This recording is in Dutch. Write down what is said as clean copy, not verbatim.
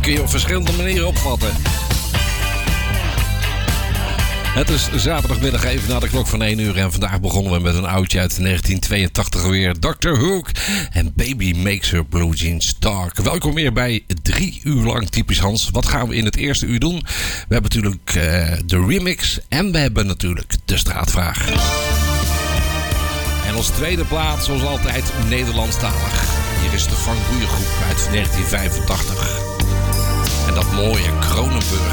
kun je op verschillende manieren opvatten. Het is zaterdagmiddag even na de klok van 1 uur en vandaag begonnen we met een oudje uit 1982 weer. Dr. Hook en Baby Makes Her Blue Jeans Dark. Welkom weer bij 3 uur lang Typisch Hans. Wat gaan we in het eerste uur doen? We hebben natuurlijk de remix en we hebben natuurlijk de straatvraag. En als tweede plaats, zoals altijd, Nederlandstalig. Hier is de Frank Boeien groep uit 1985. En dat mooie Kronenburg.